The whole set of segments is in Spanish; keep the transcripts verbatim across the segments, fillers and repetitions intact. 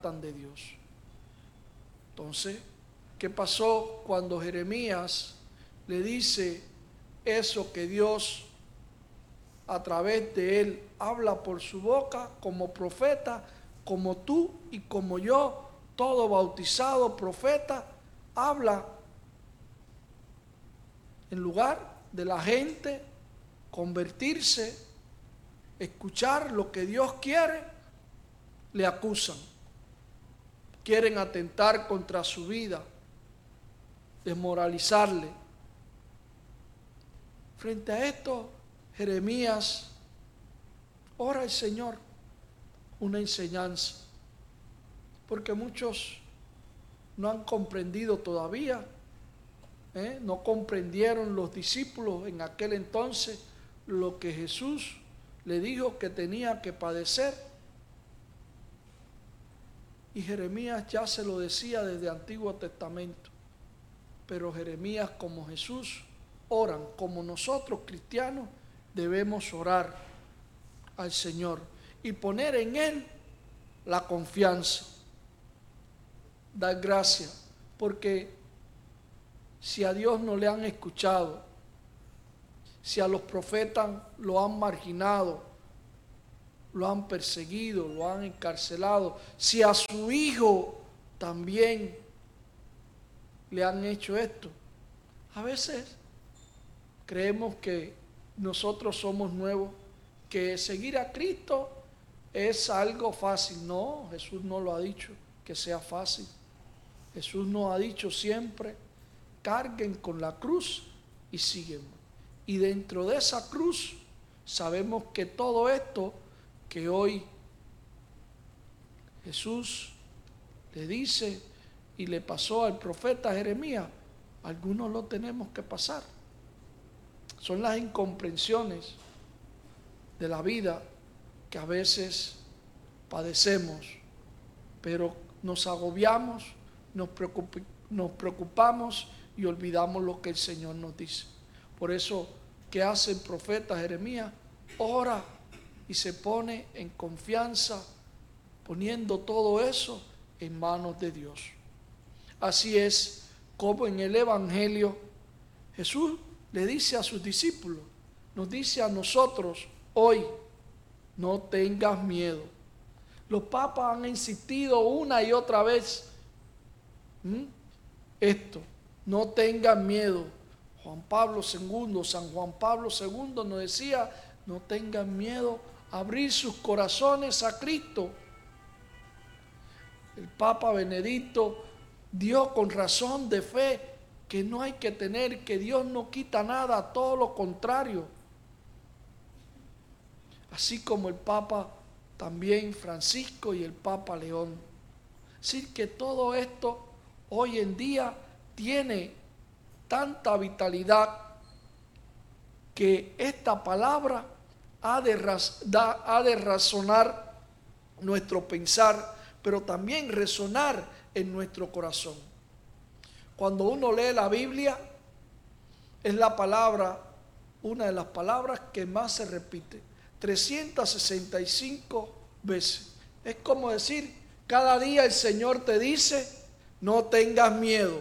de Dios. Entonces, ¿qué pasó cuando Jeremías le dice eso que Dios a través de él habla por su boca como profeta, como tú y como yo, todo bautizado profeta, habla en lugar de la gente convertirse, escuchar lo que Dios quiere, le acusan. Quieren atentar contra su vida, desmoralizarle. Frente a esto, Jeremías ora al Señor una enseñanza, porque muchos no han comprendido todavía, ¿eh? no comprendieron los discípulos en aquel entonces lo que Jesús le dijo que tenía que padecer. Y Jeremías ya se lo decía desde el Antiguo Testamento, pero Jeremías como Jesús oran, como nosotros cristianos debemos orar al Señor y poner en Él la confianza, dar gracias, porque si a Dios no le han escuchado, si a los profetas lo han marginado, lo han perseguido, lo han encarcelado, si a su hijo también le han hecho esto, a veces creemos que nosotros somos nuevos, que seguir a Cristo es algo fácil. No, Jesús no lo ha dicho que sea fácil. Jesús nos ha dicho siempre, carguen con la cruz y síguenme. Y dentro de esa cruz sabemos que todo esto que hoy Jesús le dice y le pasó al profeta Jeremías, algunos lo tenemos que pasar. Son las incomprensiones de la vida que a veces padecemos, pero nos agobiamos, nos, preocup- nos preocupamos y olvidamos lo que el Señor nos dice. Por eso, ¿qué hace el profeta Jeremías? Ora y se pone en confianza, poniendo todo eso en manos de Dios. Así es como en el Evangelio Jesús le dice a sus discípulos, nos dice a nosotros hoy, no tengas miedo. Los papas han insistido una y otra vez, ¿Mm? esto, no tengan miedo. Juan Pablo segundo, San Juan Pablo segundo nos decía, no tengan miedo, abrir sus corazones a Cristo. El Papa Benedicto dio con razón de fe que no hay que tener, que Dios no quita nada, todo lo contrario. Así como el Papa también Francisco y el Papa León. Es decir, que todo esto hoy en día tiene tanta vitalidad que esta palabra ha de, raz, da, ha de razonar nuestro pensar, pero también resonar en nuestro corazón. Cuando uno lee la Biblia, es la palabra, una de las palabras que más se repite, trescientas sesenta y cinco veces. Es como decir, cada día el Señor te dice, no tengas miedo.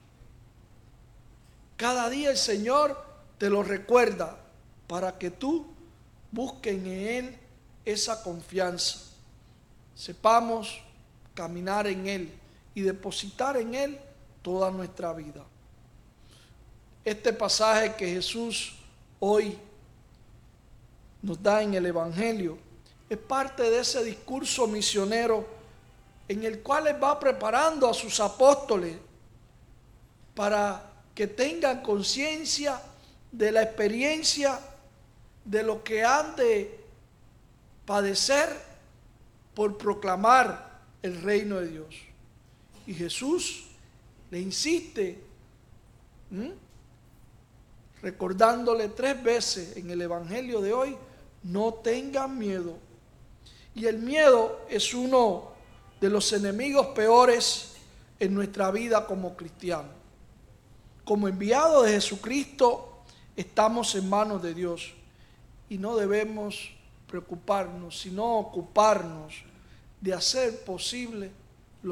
Cada día el Señor te lo recuerda para que tú busques en Él esa confianza. Sepamos caminar en Él y depositar en Él toda nuestra vida. Este pasaje que Jesús hoy nos da en el Evangelio es parte de ese discurso misionero en el cual Él va preparando a sus apóstoles para que tengan conciencia de la experiencia de lo que han de padecer por proclamar el reino de Dios. Y Jesús le insiste, ¿m? recordándole tres veces en el Evangelio de hoy, no tengan miedo. Y el miedo es uno de los enemigos peores en nuestra vida como cristianos. Como enviados de Jesucristo, estamos en manos de Dios y no debemos preocuparnos, sino ocuparnos de hacer posible